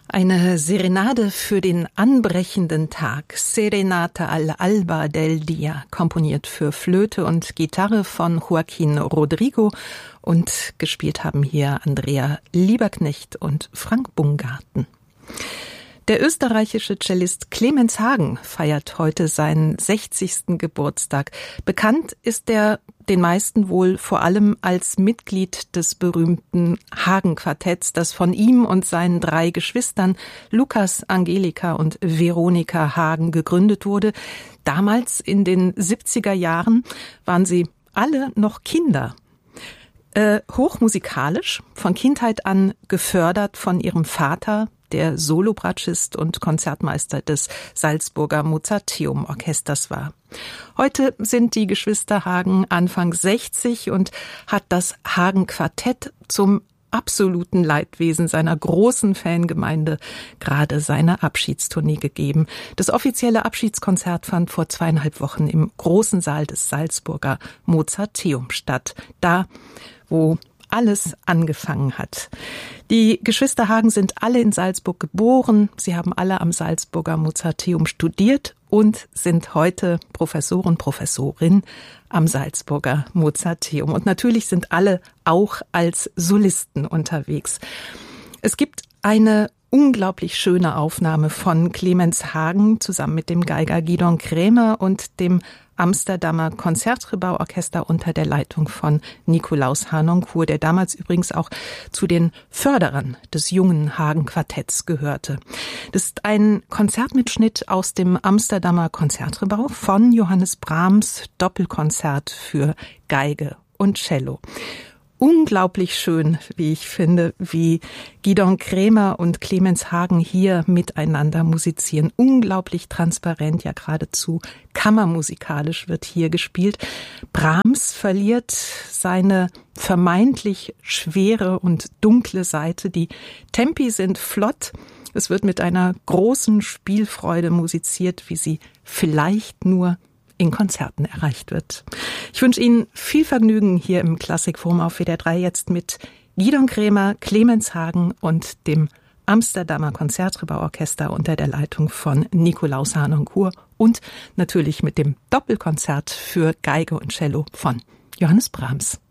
Eine Serenade für den anbrechenden Tag, Serenata all'alba del dia, komponiert für Flöte und Gitarre von Joaquín Rodrigo, und gespielt haben hier Andrea Lieberknecht und Frank Bungarten. Der österreichische Cellist Clemens Hagen feiert heute seinen 60. Geburtstag. Bekannt ist er den meisten wohl vor allem als Mitglied des berühmten Hagen-Quartetts, das von ihm und seinen 3 Geschwistern Lukas, Angelika und Veronika Hagen gegründet wurde. Damals in den 70er Jahren waren sie alle noch Kinder. Hochmusikalisch, von Kindheit an gefördert von ihrem Vater, der Solobratschist und Konzertmeister des Salzburger Mozarteum-Orchesters war. Heute sind die Geschwister Hagen Anfang 60 und hat das Hagen-Quartett zum absoluten Leidwesen seiner großen Fangemeinde gerade seine Abschiedstournee gegeben. Das offizielle Abschiedskonzert fand vor 2,5 Wochen im großen Saal des Salzburger Mozarteum statt. Da, wo alles angefangen hat. Die Geschwister Hagen sind alle in Salzburg geboren. Sie haben alle am Salzburger Mozarteum studiert und sind heute Professorin am Salzburger Mozarteum. Und natürlich sind alle auch als Solisten unterwegs. Es gibt eine unglaublich schöne Aufnahme von Clemens Hagen zusammen mit dem Geiger Gidon Kremer und dem Amsterdamer Concertgebouw-Orchester unter der Leitung von Nikolaus Harnoncourt, der damals übrigens auch zu den Förderern des jungen Hagen-Quartetts gehörte. Das ist ein Konzertmitschnitt aus dem Amsterdamer Concertgebouw von Johannes Brahms, Doppelkonzert für Geige und Cello. Unglaublich schön, wie ich finde, wie Gidon Kremer und Clemens Hagen hier miteinander musizieren. Unglaublich transparent, ja geradezu kammermusikalisch wird hier gespielt. Brahms verliert seine vermeintlich schwere und dunkle Seite. Die Tempi sind flott. Es wird mit einer großen Spielfreude musiziert, wie sie vielleicht nur in Konzerten erreicht wird. Ich wünsche Ihnen viel Vergnügen hier im Klassikforum auf WDR 3 jetzt mit Gidon Kremer, Clemens Hagen und dem Amsterdamer Concertgebouw-Orchester unter der Leitung von Nikolaus Harnoncourt und natürlich mit dem Doppelkonzert für Geige und Cello von Johannes Brahms.